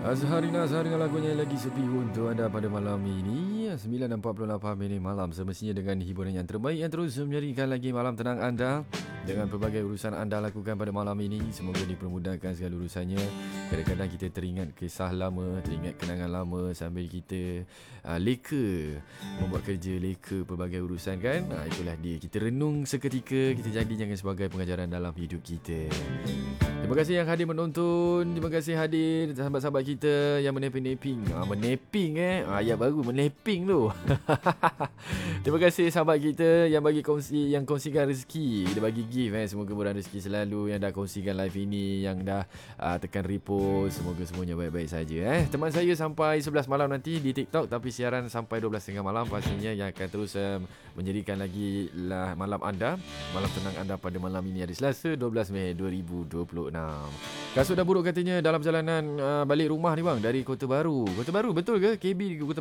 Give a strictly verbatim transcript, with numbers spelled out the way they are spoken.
Azharina Azhar dengan lagunya lagi sepi untuk anda pada malam ini sembilan empat puluh lapan minit malam. Semestinya dengan hiburan yang terbaik yang terus menjadikan lagi malam tenang anda dengan pelbagai urusan anda lakukan pada malam ini. Semoga dipermudahkan segala urusannya. Kadang-kadang kita teringat kisah lama, teringat kenangan lama sambil kita uh, leka membuat kerja, leka pelbagai urusan kan. uh, Itulah dia, kita renung seketika, kita jadikan sebagai pengajaran dalam hidup kita. Terima kasih yang hadir menonton. Terima kasih hadir sahabat-sahabat kita yang meneping-neping. Ah, meneping eh. Ayat baru meneping tu. Terima kasih sahabat kita yang bagi kongsi, yang kongsikan rezeki. Dia bagi gift eh. Semoga murah rezeki selalu. Yang dah kongsikan live ini, yang dah uh, tekan repost. Semoga semuanya baik-baik saja eh. Teman saya sampai sebelas malam nanti di TikTok, tapi siaran sampai dua belas tiga puluh malam pastinya, yang akan terus uh, menjadikan lagi lah malam anda, malam tenang anda pada malam ini hari Selasa dua belas Mei dua ribu dua puluh enam. Kasut dah buruk katanya dalam perjalanan uh, balik rumah ni bang, dari Kota Baru. Kota Baru betul ke? K B Kota